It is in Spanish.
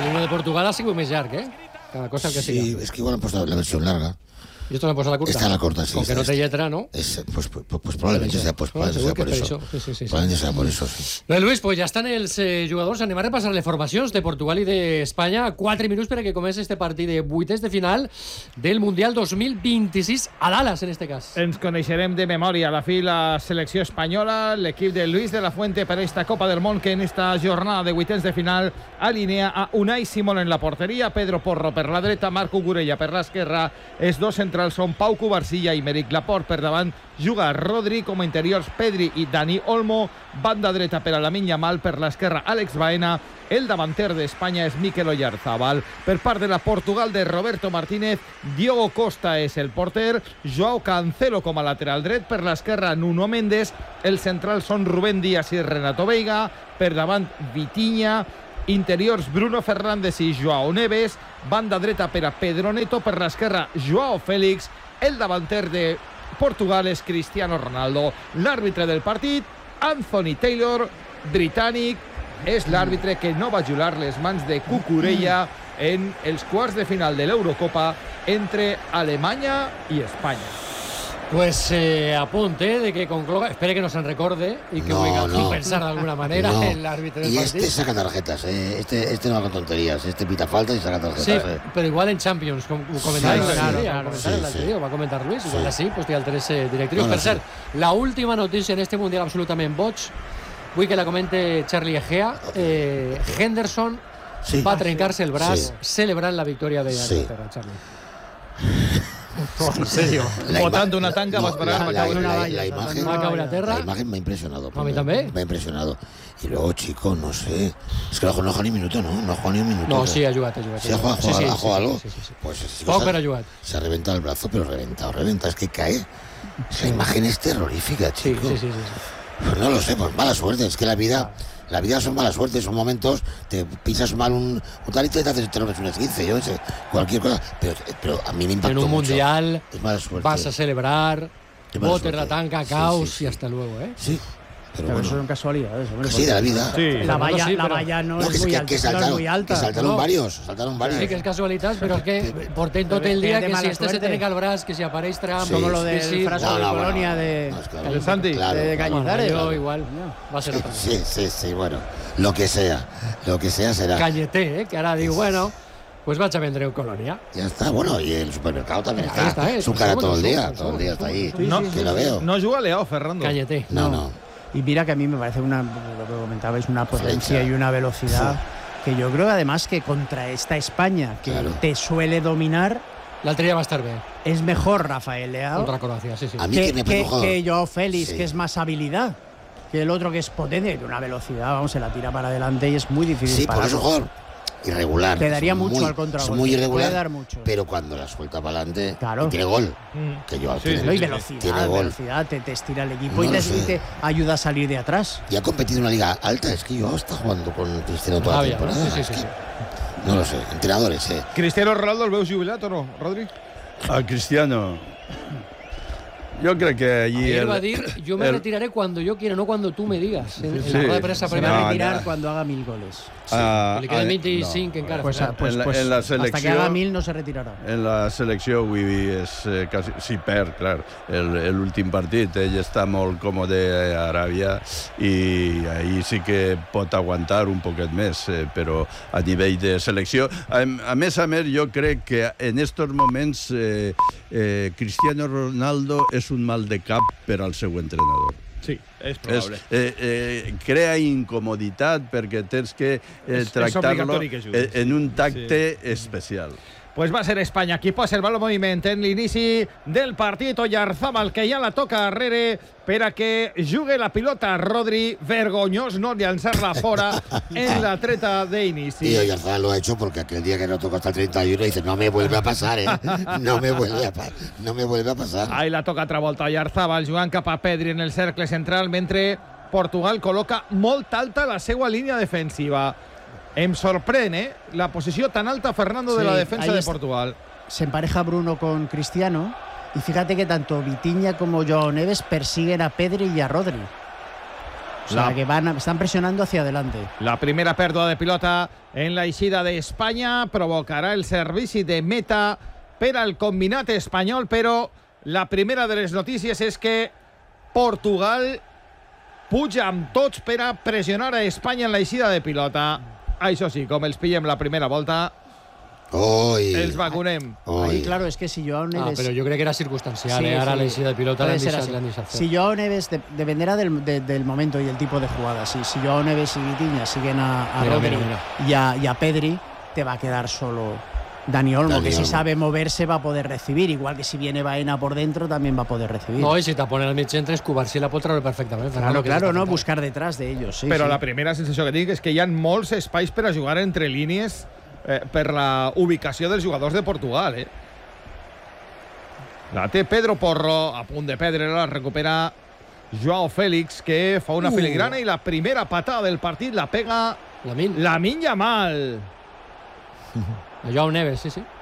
himno de Portugal ha sigut més llarg, cada cosa el que siga. Sí, es que igual han puesto la versión larga. ¿Y esto lo han puesto la corta? Está la corta, sí. Con que no te letra, ¿no? Pues probablemente sea, por eso. Probablemente sea por eso, sí. Luis, pues ja estan els jugadors. Anem a repassar les formacions de Portugal i d'Espanya. 4 minuts per a que comenci este partit de vuitens de final del Mundial 2026 a Dallas, en este cas. Ens coneixerem de memòria. A la fi, la selecció espanyola, l'equip de Luis de la Fuente per esta Copa del Món, que en esta jornada de vuitens de final alinea a Unai Simón en la porteria, Pedro Porro per la dreta, Marco Gurella per l'esquerra. Els dos centrals són Pau Cubarsilla i Meric Laporte. Per davant juga Rodri, com a interiors Pedri i Dani Olmo, banda dreta per a Lamine Yamal, per l'esquerra Àlex Baena. El davanter d'Espanya és Mikel Oyarzabal. Per part de la Portugal de Roberto Martínez, Diogo Costa és el porter, Joao Cancelo com a lateral dret, per l'esquerra Nuno Mendes. Els centrals són Rubén Díaz i Renato Veiga, per davant Vitinha, interiors Bruno Fernández i Joao Neves, banda dreta per a Pedro Neto, per l'esquerra Joao Félix. El davanter de Portugal és Cristiano Ronaldo. L'àrbitre del partit, Anthony Taylor, britànic, és l'àrbitre que no va jurar les mans de Cucurella en els quarts de final de l'Eurocopa entre Alemanya i Espanya. Pues apunte de que concloga, espere que no se'n recorde y que voy a compensar de alguna manera el árbitro del partido. Y este saca tarjetas, este no haga tonterías, este pita falta y saca tarjetas. Sí, pero igual en Champions, va a comentar Luis, igual así, pues tiene 3 directivos. Per cert, la última noticia en este Mundial absolutament boig, vull que la comente Charlie Egea. Henderson va a trencar-se el braç celebrant la victòria de Inglaterra, Charlie. En serio, botando una tanga vas parar la imagen me ha impresionado. A mí también me ha impresionado. Y luego, chico, no sé, es que no ha jugado ni un minuto, ¿no? No ha jugado ni un minuto. No, sí, ha jugado. ¿Sí ha jugado algo? Pues se ha reventado el brazo, pero reventa, es que cae. Esa imagen es terrorífica, chico. Sí. Pues no lo sé, pues mala suerte, es que la vida son mala suerte, son momentos, te pisas mal un talito y te rompes un esguince, yo sé, cualquier cosa, pero a mí me impactó mucho. En un mucho. mundial es vas a celebrar, botes la tanca, caos y hasta luego, ¿eh? Sí. Pero bueno, eso son casualidades. Sí, de la vida. Sí. La valla no es muy alta. Que saltaron varios. Sí, que es casualidad, pero es que porten tot el día que si este se trenca el braç, que si apareix Trump, como lo del frasco de Colonia de Santi, de Cañizares. Igual, va a ser otra. Sí, bueno, lo que sea será. Cañete, que ahora digo, bueno, pues vaig a vendre en Colonia. Ya está, bueno, y el supermercado también está. Su cara todo el día está ahí. Que lo veo. No juga Leao, Fernando. Cañete. No. Y mira que a mí me parece lo que comentabais, una potencia y una velocidad que yo creo además que contra esta España que te suele dominar, la tría va a estar bien. Es mejor Rafael Leao contra Croacia, sí. A mí que Joao Félix, que es más habilidad, que el otro que es potencia y de una velocidad, vamos, se la tira para adelante y es muy difícil. Sí, por eso jugador irregular. Te daría mucho al contragolpe. Es muy irregular, dar mucho. pero cuando la suelta para adelante y tiene gol. Que yo y velocidad, te estira el equipo y te ayuda a salir de atrás. Y ha competido en una liga alta, es que yo está jugando con Cristiano toda la temporada. Sí. No lo sé, entrenadores. Cristiano Ronaldo, ¿el veus jubilat o no, Rodri? A Cristiano... Yo creo que allí... Él va a decir, yo me retiraré cuando yo quiera, no cuando tú me digas. En la rueda de prensa se va a retirar cuando haga 1000 goles. Le queden 25 encara. Pues en la selecció, hasta que haga 1000 no se retirarà. En la selecció avui si perd, clar, l'últim partit. Ell està molt còmode a Aràbia i ahir sí que pot aguantar un poquet més, però a nivell de selecció... A més, jo crec que en estos moments Cristiano Ronaldo és un mal de cap per al seu entrenador. Sí, és probable. Crea incomoditat perquè tens que tractar-lo en un tacte especial. Pues va a ser España qui posa el balón en moviment en l'inici del partit. Oyarzabal, que ja la toca darrere per a que jugui la pilota Rodri. Vergonyós no llançar-la fora en la treta d'inici. Y Oyarzabal lo ha hecho porque aquel día que no tocó hasta el 31 dice, no me vuelve a pasar, no me vuelve a pasar. Ahí la toca altra volta Oyarzabal, jugant cap a Pedri en el cercle central, mentre Portugal col·loca molt alta la seva línia defensiva. Em sorprèn, la posició tan alta, Fernando, de la defensa de Portugal. Se empareja Bruno con Cristiano y fíjate que tanto Vitinha como Joao Neves persiguen a Pedri y a Rodri. O sea, que están presionando hacia adelante. La primera pèrdua de pilota en la eixida d'Espanya provocarà el servici de meta per al combinat espanyol, però la primera de les notícies és que Portugal puja amb tots per a pressionar a Espanya en la eixida de pilota. Això sí, com els pillem la primera volta, els vacunem. Ahí, claro, es que si Joao Neves... pero yo creo que era circunstancial, ahora la eixida de pilota la Si Joao Neves, dependerá del momento y el tipo de jugada. Si Joao Neves y Vitinha siguen a Rodri y a Pedri, te va a quedar solo Dani Olmo, que si sabe moverse va a poder recibir, igual que si viene Baena por dentro también va a poder recibir. No, y si te ponen al mig centre, Escobar-se la pot treure perfectamente. Claro, no, buscar detrás de ellos. Sí, però la primera sensació que tinc és que hi ha molts espais per a jugar entre línies per la ubicació dels jugadors de Portugal. La té Pedro Porro, a punt de perdre, la recupera Joao Félix, que fa una filigrana i la primera patada del partit la pega Lamine Yamal. Joao Neves, sí.